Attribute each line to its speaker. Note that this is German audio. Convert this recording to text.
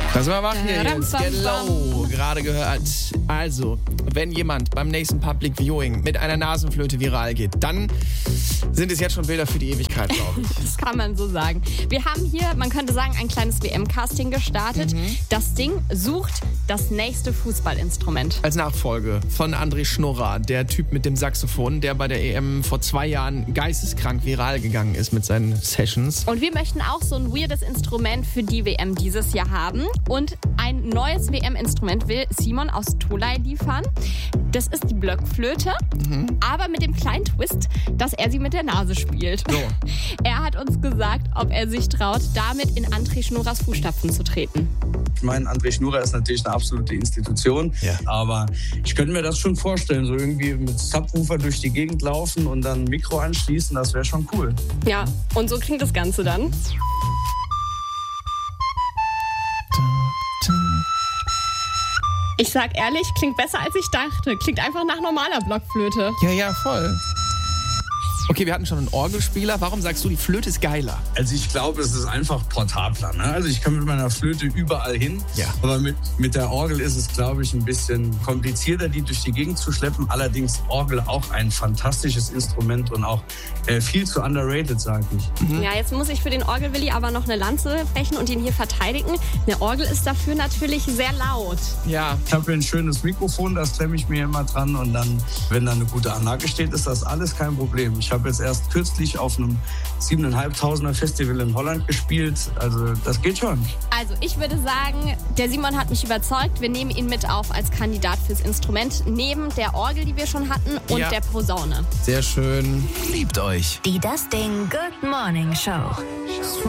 Speaker 1: Das war wach hier jetzt. Get Low, gerade gehört. Also, wenn jemand beim nächsten Public Viewing mit einer Nasenflöte viral geht, dann sind es jetzt schon Bilder für die Ewigkeit, glaube ich.
Speaker 2: Das kann man so sagen. Wir haben hier, man könnte sagen, ein kleines WM-Casting gestartet. Das Ding sucht das nächste Fußballinstrument.
Speaker 1: Als Nachfolge von André Schnurrer, der Typ mit dem Saxophon, der bei der EM vor 2 Jahren geisteskrank viral gegangen ist mit seinen Sessions.
Speaker 2: Und wir möchten auch so ein weirdes Instrument für die WM dieses Jahr haben. Und ein neues WM-Instrument will Simon aus Tolai liefern. Das ist die Blockflöte, aber mit dem kleinen Twist, dass er sie mit der Nase spielt.
Speaker 1: So.
Speaker 2: Er hat uns gesagt, ob er sich traut, damit in André Schnurrers Fußstapfen zu treten.
Speaker 3: Ich meine, André Schnurrer ist natürlich eine absolute Institution, aber ich könnte mir das schon vorstellen, so irgendwie mit Subwoofer durch die Gegend laufen und dann ein Mikro anschließen, das wäre schon cool.
Speaker 2: Ja, und so klingt das Ganze dann. Ich sag ehrlich, klingt besser als ich dachte. Klingt einfach nach normaler Blockflöte.
Speaker 1: Ja, voll. Okay, wir hatten schon einen Orgelspieler. Warum sagst du, die Flöte ist geiler?
Speaker 3: Also ich glaube, es ist einfach portabler. Ne? Also ich kann mit meiner Flöte überall hin.
Speaker 1: Ja.
Speaker 3: Aber mit der Orgel ist es, glaube ich, ein bisschen komplizierter, die durch die Gegend zu schleppen. Allerdings Orgel auch ein fantastisches Instrument und auch viel zu underrated, sage ich.
Speaker 2: Ja, jetzt muss ich für den Orgelwilli aber noch eine Lanze brechen und ihn hier verteidigen. Eine Orgel ist dafür natürlich sehr laut.
Speaker 1: Ja.
Speaker 3: Ich habe hier ein schönes Mikrofon, das klemme ich mir immer dran. Und dann, wenn da eine gute Anlage steht, ist das alles kein Problem. Ich habe jetzt erst kürzlich auf einem 7.500er Festival in Holland gespielt. Also das geht schon.
Speaker 2: Also ich würde sagen, der Simon hat mich überzeugt. Wir nehmen ihn mit auf als Kandidat fürs Instrument. Neben der Orgel, die wir schon hatten, und der Posaune.
Speaker 1: Sehr schön.
Speaker 4: Liebt euch.
Speaker 5: Die Das Ding Good Morning Show.